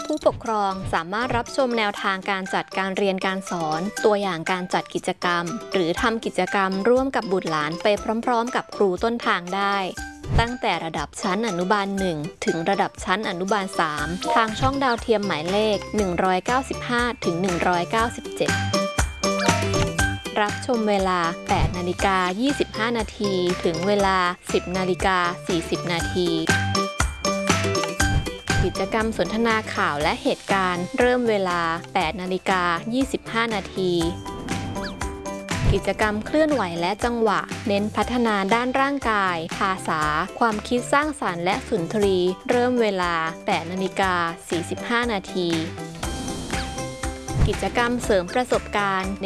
ผู้ปกครองสามารถรับชมแนวทางการจัดการเรียนการสอนตัวอย่างการจัดกิจกรรมหรือทำกิจกรรมร่วมกับบุตรหลานไปพร้อมๆกับครูต้นทางได้ตั้งแต่ระดับชั้นอนุบาล 1 ถึงระดับชั้นอนุบาล 3 ทางช่องดาวเทียมหมายเลข 195 ถึง 197 รับชมเวลา 8:25 นาทีถึงเวลา 10:40 นาทีกิจกรรมสนทนาข่าวและเหตุการณ์เริ่มเวลา 8:25 นาทีกิจกรรมเคลื่อนไหวและจังหวะเน้นพัฒนาด้านร่างกายภาษาความคิดสร้างสรรค์และสุนทรีย์เริ่มเวลา 8:45 นาทีกิจกรรมเสริมประสบการณ์